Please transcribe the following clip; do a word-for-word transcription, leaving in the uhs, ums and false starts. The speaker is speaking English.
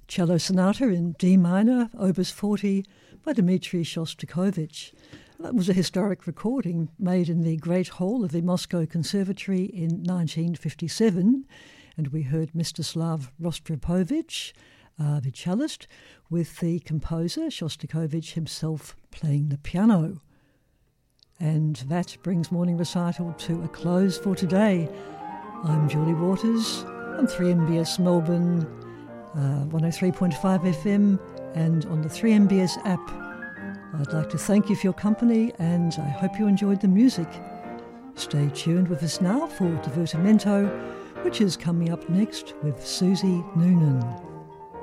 Cello Sonata in D minor, Opus forty, by Dmitri Shostakovich. That was a historic recording made in the Great Hall of the Moscow Conservatory in nineteen fifty-seven, and we heard Mstislav Rostropovich, uh, the cellist, with the composer Shostakovich himself playing the piano. And that brings Morning Recital to a close for today. I'm Julie Waters on three M B S Melbourne, uh, one oh three point five F M, and on the three M B S app. I'd like to thank you for your company, and I hope you enjoyed the music. Stay tuned with us now for Divertimento, which is coming up next with Susie Noonan.